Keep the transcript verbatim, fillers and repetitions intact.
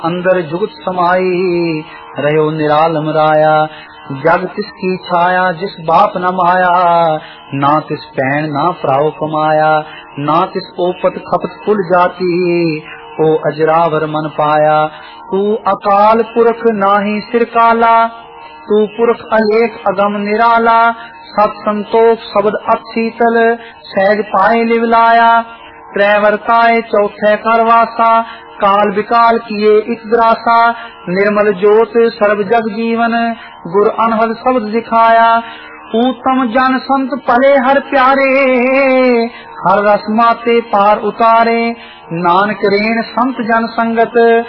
अंदर जुगत समाई रहो निरालम राया। जग तिसकी छाया जिस बाप न माया, ना तिस पैण ना प्राव कमाया। ना तिस ओपत खपत कुल जाती, ओ अजरावर मन पाया। तू अकाल पुरख नाही सिर काला, तू पुरख अलेख अगम निराला। सत संतोख शब्द अशीतल, सहज पाए लिवलाया। त्रैवर्ताए चौथे करवासा, काल विकाल किए इत ग्रासा। निर्मल ज्योत सर्व जग जीवन, गुर अनहद शब्द दिखाया। उत्तम जन संत पले हर प्यारे, हर रस माते पार उतारे। नानक रेण संत जन संगत,